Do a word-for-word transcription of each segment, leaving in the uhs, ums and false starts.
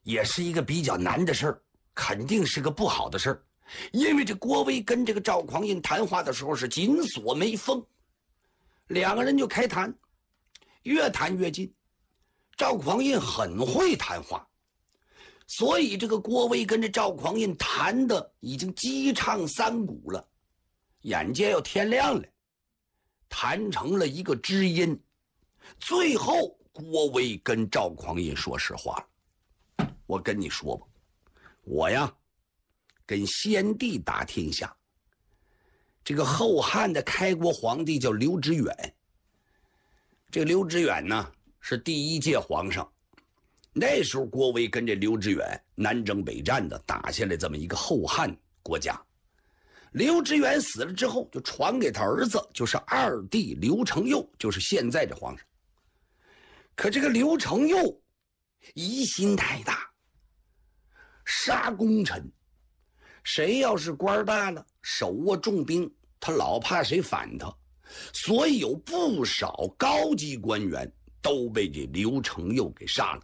也是一个比较难的事儿，肯定是个不好的事儿。因为这郭威跟这个赵匡胤谈话的时候是紧锁眉峰，两个人就开谈，越谈越近。赵匡胤很会谈话，所以这个郭威跟这赵匡胤谈的已经激畅三鼓了，眼见要天亮了，谈成了一个知音。最后郭威跟赵匡胤说实话了，我跟你说吧，我呀跟先帝打天下，这个后汉的开国皇帝叫刘知远，这个刘知远呢是第一届皇上。那时候郭威跟这刘知远南征北战的，打下来这么一个后汉国家。刘知远死了之后，就传给他儿子，就是二弟刘承佑，就是现在这皇上。可这个刘承佑疑心太大，杀功臣，谁要是官大了，手握重兵，他老怕谁反他，所以有不少高级官员都被这刘承佑给杀了。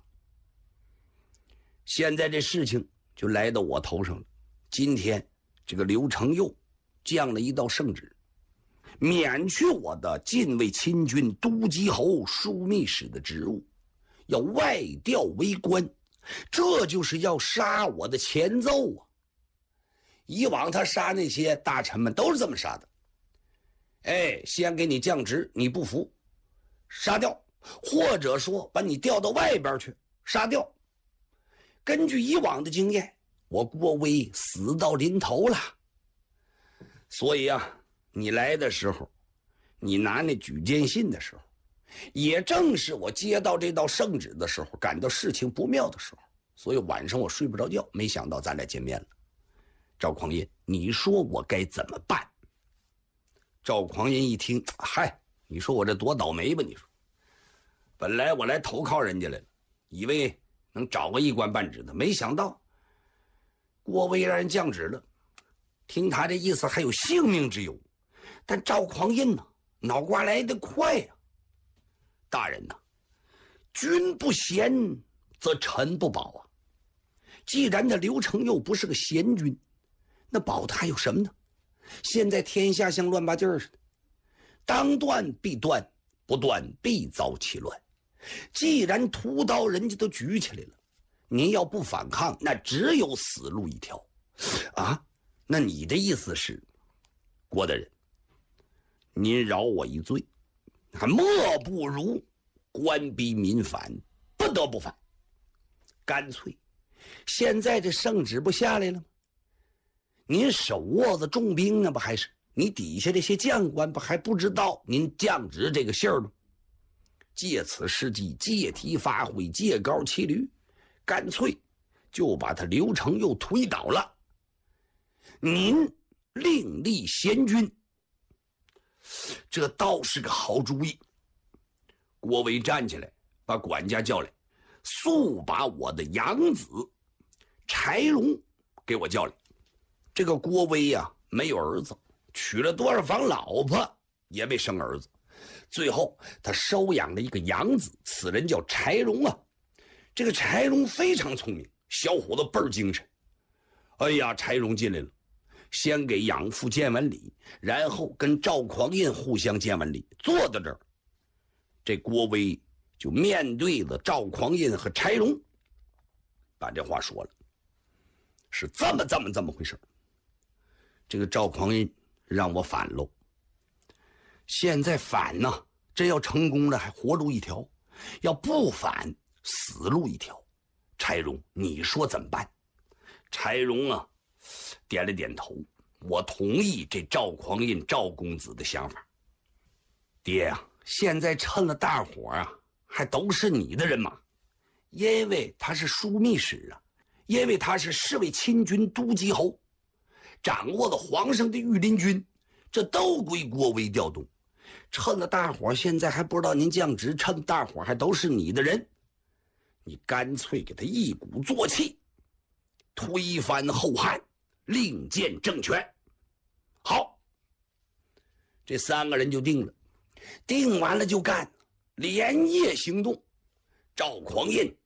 现在这事情就来到我头上了。今天这个刘承佑降了一道圣旨，免去我的禁卫亲军都击侯枢密使的职务，要外调为官，这就是要杀我的前奏啊！以往他杀那些大臣们都是这么杀的，哎，先给你降职，你不服，杀掉，或者说把你调到外边去，杀掉。根据以往的经验，我郭威死到临头了，所以啊，你来的时候，你拿那举荐信的时候，也正是我接到这道圣旨的时候，感到事情不妙的时候，所以晚上我睡不着觉，没想到咱俩见面了。赵匡胤，你说我该怎么办？赵匡胤一听，嗨，你说我这多倒霉吧？你说，本来我来投靠人家来了，以为能找个一官半职的，没想到郭威让人降职了。听他这意思还有性命之忧，但赵匡胤呢，脑瓜来得快呀、啊！大人呐、啊，君不贤则臣不保啊。既然那刘承佑不是个贤君，那保他还有什么呢？现在天下像乱八劲儿似的，当断必断，不断必遭其乱。既然屠刀人家都举起来了，您要不反抗，那只有死路一条啊！那你的意思是，郭大人，您饶我一罪，莫不如官逼民反，不得不反。干脆现在这圣旨不下来了吗？您手握着重兵呢，不还是你底下这些将官不还不知道您降职这个信儿吗？借此时机借题发挥，借高骑驴，干脆就把他刘承佑推倒了。您另立贤君，这倒是个好主意。郭威站起来，把管家叫来，速把我的养子柴荣给我叫来。这个郭威呀、啊，没有儿子，娶了多少房老婆也没生儿子，最后他收养了一个养子，此人叫柴荣啊。这个柴荣非常聪明，小伙子倍儿精神。哎呀，柴荣进来了，先给养父见完礼，然后跟赵匡胤互相见完礼，坐到这儿，这郭威就面对了赵匡胤和柴荣，把这话说了，是这么这么这么回事。这个赵匡胤让我反喽，现在反呢，真要成功了还活路一条，要不反死路一条。柴荣，你说怎么办？柴荣啊点了点头，我同意这赵匡胤赵公子的想法。爹啊，现在趁了大伙啊还都是你的人马，因为他是枢密使啊，因为他是侍卫亲军都击侯，掌握了皇上的御林军，这都归郭威调动。趁了大伙现在还不知道您降职，趁大伙还都是你的人，你干脆给他一鼓作气，推翻后汉，另建政权。好，这三个人就定了，定完了就干，连夜行动。赵匡胤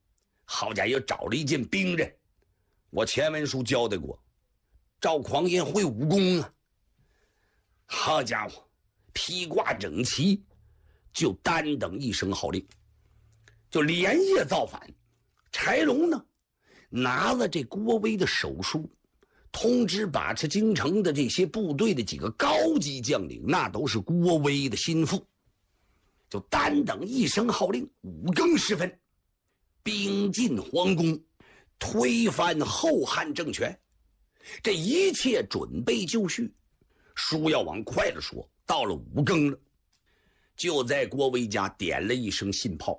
好家伙，又找了一件兵刃。我前文书交代过，赵匡胤会武功啊。好家伙，披挂整齐，就单等一声号令，就连夜造反。柴荣呢，拿了这郭威的手书，通知把持京城的这些部队的几个高级将领，那都是郭威的心腹。就单等一声号令，五更时分，兵进皇宫，推翻后汉政权。这一切准备就绪，书要往快了说，到了五更了，就在郭威家点了一声信炮，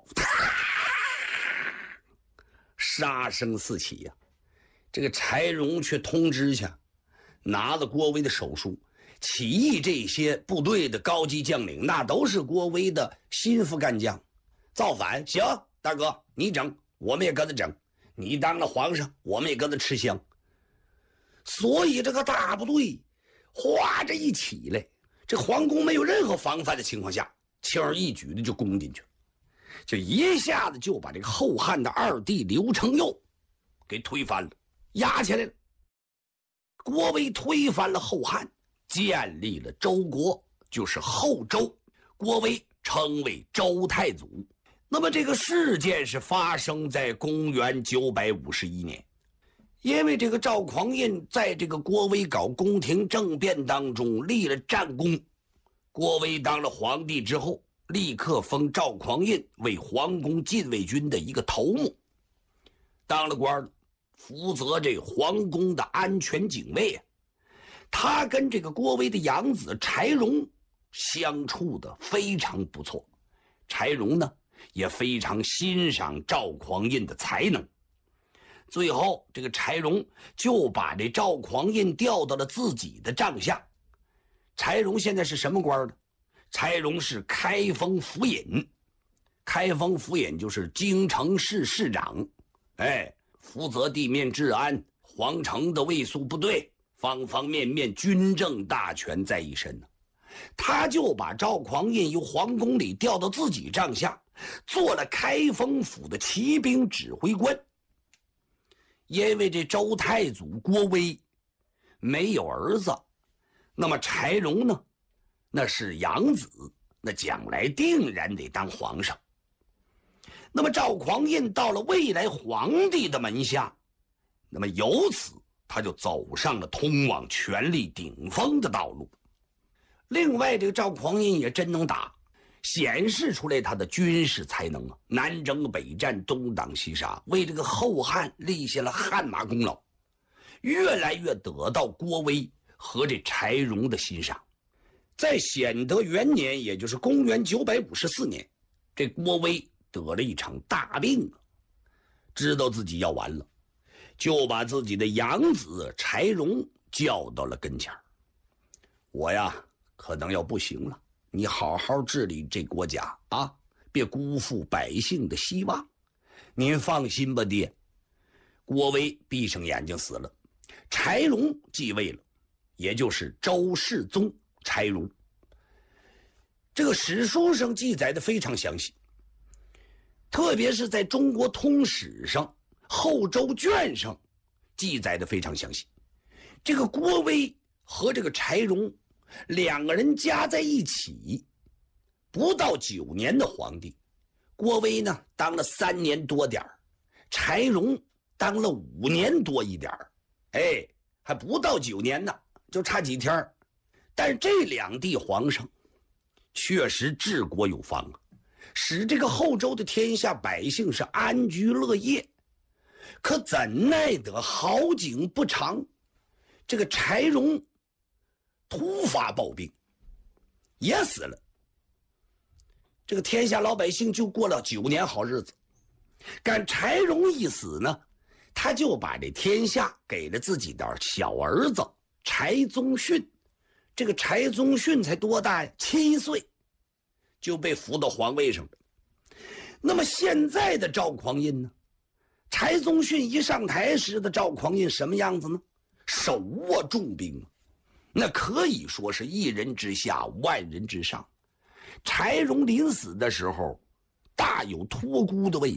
杀声四起呀、啊！这个柴荣却通知去，拿了郭威的手书，起义这些部队的高级将领，那都是郭威的心腹干将。造反行，大哥你整，我们也跟着整。你当了皇上，我们也跟着吃香。所以这个大部队哗着一起来，这皇宫没有任何防范的情况下，轻而易举的就攻进去了，就一下子就把这个后汉的二帝刘承佑给推翻了，压起来了。郭威推翻了后汉，建立了周国，就是后周，郭威称为周太祖。那么这个事件是发生在公元九百五十一年。因为这个赵匡胤在这个郭威搞宫廷政变当中立了战功，郭威当了皇帝之后，立刻封赵匡胤为皇宫禁卫军的一个头目，当了官了，负责这皇宫的安全警卫啊。他跟这个郭威的养子柴荣相处的非常不错，柴荣呢也非常欣赏赵匡胤的才能。最后这个柴荣就把这赵匡胤调到了自己的帐下。柴荣现在是什么官呢？柴荣是开封府尹，开封府尹就是京城市市长，哎，负责地面治安，皇城的卫戍部队，方方面面军政大权在一身呢。他就把赵匡胤由皇宫里调到自己帐下，做了开封府的骑兵指挥官。因为这周太祖郭威没有儿子，那么柴荣呢，那是养子，那将来定然得当皇上。那么赵匡胤到了未来皇帝的门下，那么由此他就走上了通往权力顶峰的道路。另外这个赵匡胤也真能打，显示出来他的军事才能啊，南征北战，东挡西杀，为这个后汉立下了汗马功劳，越来越得到郭威和这柴荣的欣赏。在显德元年，也就是公元九百五十四年，这郭威得了一场大病，知道自己要完了，就把自己的养子柴荣叫到了跟前。我呀可能要不行了，你好好治理这国家啊，别辜负百姓的希望。您放心吧，爹。郭威闭上眼睛死了，柴荣继位了，也就是周世宗柴荣。这个史书上记载的非常详细，特别是在中国通史上后周卷上记载的非常详细。这个郭威和这个柴荣两个人加在一起不到九年的皇帝，郭威呢当了三年多点儿，柴荣当了五年多一点儿，哎，还不到九年呢，就差几天。但是这两地皇上确实治国有方啊，使这个后周的天下百姓是安居乐业。可怎奈得好景不长，这个柴荣突发暴病，也死了。这个天下老百姓就过了九年好日子。赶柴荣一死呢，他就把这天下给了自己的小儿子柴宗训。这个柴宗训才多大呀？七岁就被扶到皇位上了。那么现在的赵匡胤呢？柴宗训一上台时的赵匡胤什么样子呢？手握重兵，那可以说是一人之下万人之上。柴荣临死的时候大有托孤的味道，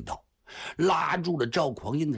拉住了赵匡胤的